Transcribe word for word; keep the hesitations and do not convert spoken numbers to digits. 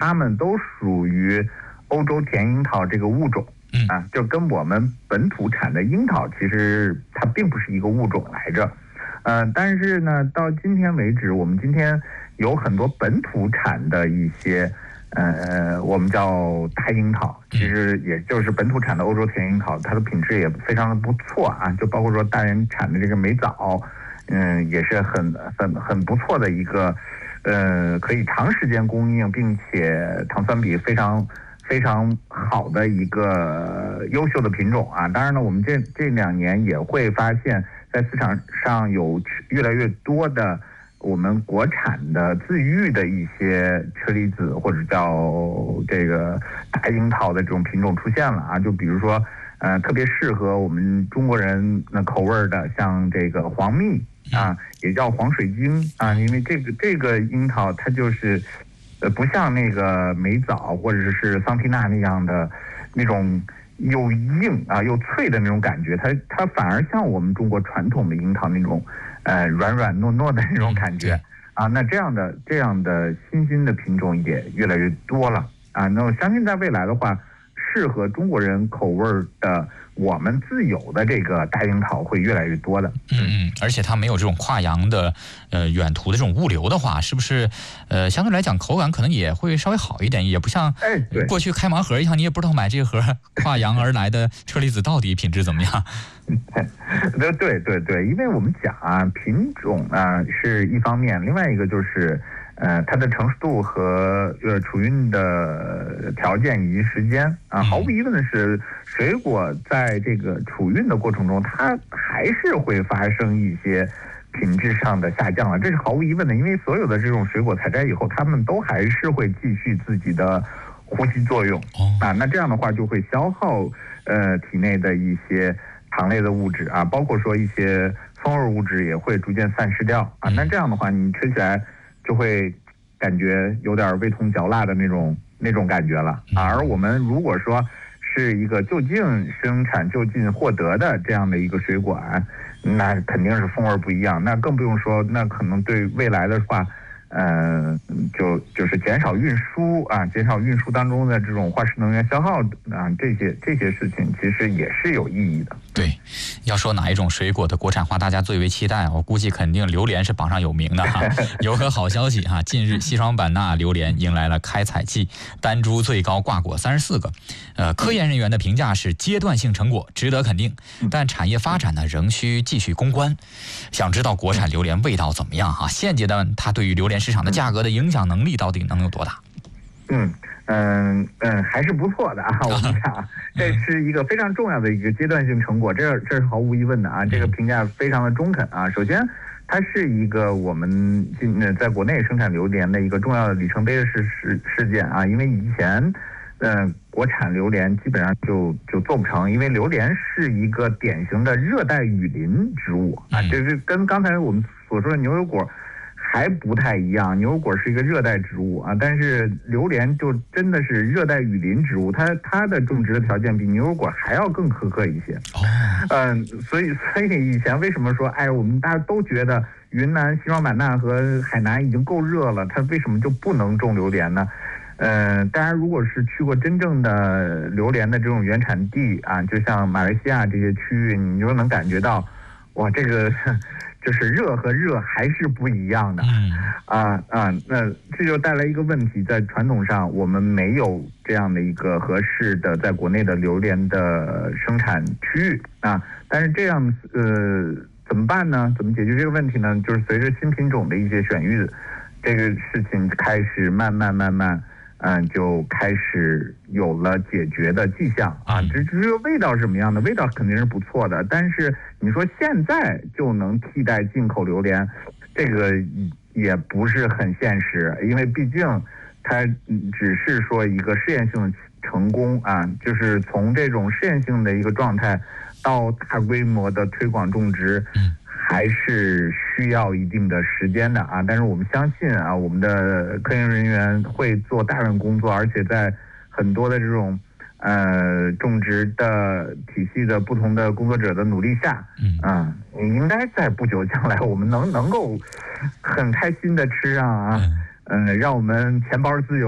它们都属于欧洲甜樱桃这个物种。啊，就跟我们本土产的樱桃其实它并不是一个物种来着，呃，但是呢，到今天为止，我们今天有很多本土产的一些，呃，我们叫大樱桃，其实也就是本土产的欧洲甜樱桃，它的品质也非常的不错啊，就包括说大连产的这个美枣，嗯，也是很很很不错的一个，呃，可以长时间供应，并且糖酸比非常。非常好的一个优秀的品种啊！当然呢，我们这这两年也会发现，在市场上有越来越多的我们国产的自育的一些车厘子或者叫这个大樱桃的这种品种出现了啊！就比如说，呃，特别适合我们中国人的口味的，像这个黄蜜啊，也叫黄水晶啊，因为这个这个樱桃它就是。呃，不像那个美枣或者是桑缇娜那样的那种又硬啊又脆的那种感觉，它它反而像我们中国传统的樱桃那种呃软软糯糯的那种感觉啊。那这样的这样的新兴的品种也越来越多了啊。那我相信在未来的话，适合中国人口味的我们自有的这个大樱桃会越来越多的。 嗯嗯，而且它没有这种跨洋的呃远途的这种物流的话，是不是呃相对来讲口感可能也会稍微好一点，也不像过去开盲盒一样，你也不知道买这盒跨洋而来的车厘子到底品质怎么样。 对对对对，因为我们讲啊，品种啊是一方面，另外一个就是呃它的成熟度和呃储运的条件以及时间啊，毫无疑问的是，水果在这个储运的过程中，它还是会发生一些品质上的下降了，这是毫无疑问的，因为所有的这种水果采摘以后，它们都还是会继续自己的呼吸作用啊，那这样的话就会消耗呃体内的一些糖类的物质啊，包括说一些风味物质也会逐渐散失掉啊。那这样的话，你吃起来就会感觉有点味同嚼蜡的那种那种感觉了啊。而我们如果说是一个就近生产、就近获得的这样的一个水果啊，那肯定是风味不一样。那更不用说，那可能对未来的话。呃，就就是减少运输啊，减少运输当中的这种化石能源消耗啊，这些这些事情其实也是有意义的。 对，要说哪一种水果的国产化大家最为期待，我估计肯定榴莲是榜上有名的哈。有个好消息哈，近日西双版纳榴莲迎来了开采季，单株最高挂果三十四个，呃，科研人员的评价是阶段性成果，值得肯定。但产业发展呢，仍需继续攻关。想知道国产榴莲味道怎么样哈？现阶段它对于榴莲市场的价格的影响能力到底能有多大？ 嗯嗯嗯，还是不错的啊！我们讲，这是一个非常重要的一个阶段性成果，这这是毫无疑问的啊！这个评价非常的中肯啊。首先，它是一个我们今在国内生产榴莲的一个重要的里程碑的事事事件啊，因为以前，嗯、呃，国产榴莲基本上就就做不成，因为榴莲是一个典型的热带雨林植物啊，这是跟刚才我们所说的牛油果还不太一样，牛油果是一个热带植物啊，但是榴莲就真的是热带雨林植物，它它的种植的条件比牛油果还要更苛刻一些。嗯，所以所以以前为什么说，哎，我们大家都觉得云南、西双版纳和海南已经够热了，它为什么就不能种榴莲呢？呃，大家如果是去过真正的榴莲的这种原产地啊，就像马来西亚这些区域，你就能感觉到，哇，这个。就是热和热还是不一样的，啊啊，那这就带来一个问题，在传统上我们没有这样的一个合适的在国内的榴莲的生产区域啊，但是这样呃怎么办呢？怎么解决这个问题呢？就是随着新品种的一些选育，这个事情开始慢慢慢慢。嗯，就开始有了解决的迹象啊。至至于味道是什么样的，味道肯定是不错的。但是你说现在就能替代进口榴莲，这个也不是很现实，因为毕竟它只是说一个试验性的成功啊，就是从这种试验性的一个状态到大规模的推广种植。还是需要一定的时间的啊，但是我们相信啊，我们的科研人员会做大量工作，而且在很多的这种呃种植的体系的不同的工作者的努力下，嗯啊，应该在不久将来，我们能能够很开心的吃上啊，嗯、呃，让我们钱包自由。